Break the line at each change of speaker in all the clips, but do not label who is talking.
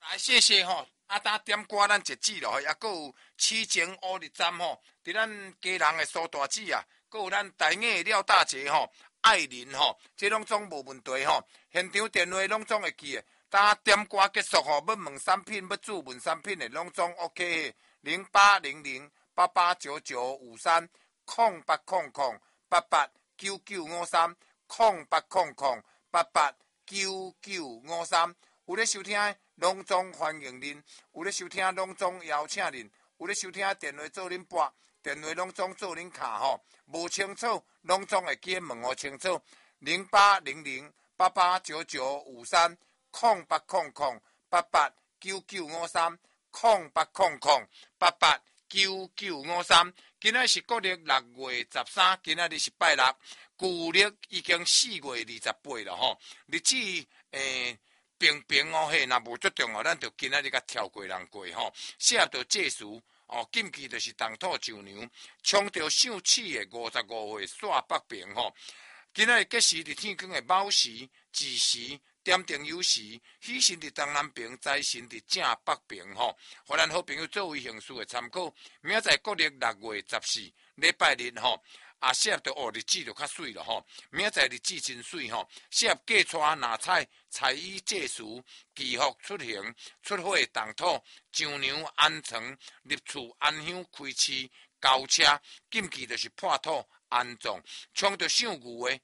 谢谢吼，呾点歌咱一指咯，也佫有痴情乌日站吼，伫咱家人的苏大姊啊，佫有咱台语的廖大姐吼，爱人吼，这拢总无问题吼。现场电话拢总会记的，呾点歌结束吼，要问产品，要注文产品的拢总 OK 的。0800889953，0800889953，有咧收听的拢总欢迎恁，有咧收听拢总邀请恁，有咧收听电话做恁拨，电话拢总做恁卡吼，无清楚拢总会记问互清楚。0800889953，0800889953。今仔是国历6月13，今仔日是拜六，旧历已经4月28了吼。日子平平哦嘿，若无足重哦，咱就今仔日甲跳过人过吼。适合着祭祀哦，禁忌就是动土上牛，冲着上市的55岁煞北平吼。今仔日吉时日天光的卯时、巳时、点灯酉时，喜神伫东南边，财神伫正北边吼。互咱好朋友作为形式的参考。明仔载国历6月14，礼拜日吼。适合着日子就较水了吼。明仔载日子真水吼，适合嫁娶纳采、彩衣祭祀、祈福出行、出火动土、上娘安床、入厝安香、开市、交车。禁忌就是破土安葬，冲着上牛的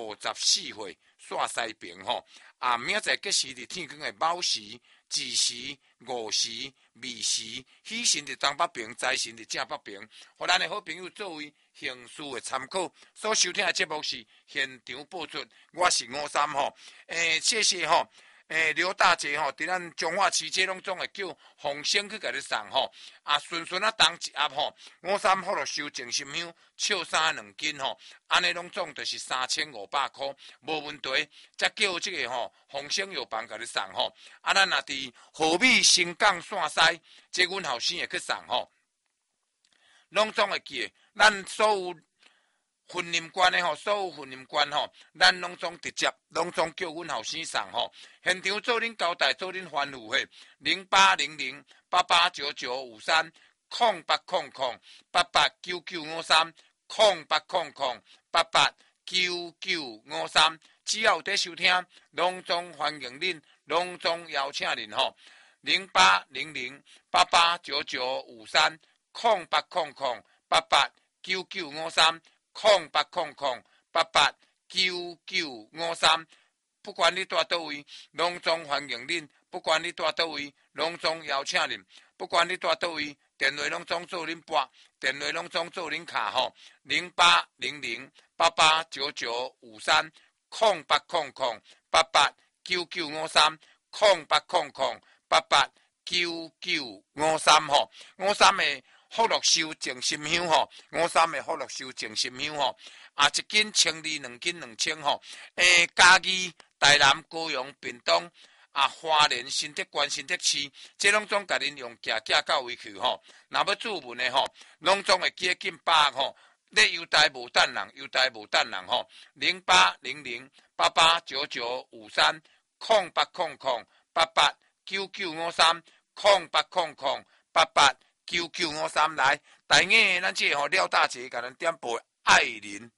54岁煞西平吼。明仔载吉时日天光的卯时、巳时、午时、未时，喜神伫东北边，财神伫正北边，互咱的好朋友作为形式的参考。所收听的节目是现场播出，我是53吼。谢谢吼。刘大姐吼，伫咱彰化市这拢总会叫红星去甲你送吼。顺顺当一盒吼，53好了收静心香，笑衫2斤吼，安尼拢总就是3500块，无问题。再叫这个吼红星药房甲你送吼。咱若伫和美新港线西，这阮后生会去送吼，拢总会记。咱所有婚姻关的吼，所有婚姻关吼，咱拢总直接，拢总叫阮后生送吼。现场做恁交代，做恁欢呼嘿。0800889953，0800889953，只要有在收听，拢总欢迎恁，拢总邀请恁吼。0800889953，0800889953，不管你住倒位，拢总欢迎恁；不管你住倒位，拢总邀请恁；不管你住倒位，电话拢总做恁拨，电话拢总做恁卡吼。0800889953，0800889953吼。53的福禄寿静心香吼，53的福禄寿静心香吼。一斤1200，2斤2000吼。嘉义、台南、高雄、屏东、花莲、新竹县、新竹市，这拢总甲恁用寄到位去吼。若要注文的吼，拢总会寄紧8吼。咧邮台无等人，邮台无等人吼。0800889953，0800889953来。台语咱这吼廖大姐甲咱点播爱人。